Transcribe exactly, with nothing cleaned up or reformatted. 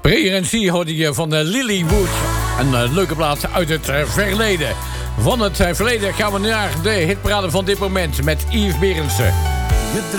Prerentie hoorde je van uh, Lilywood. Een uh, leuke plaats uit het uh, verleden. Van het uh, verleden gaan we naar de hitparade van dit moment met Yves Berendsen.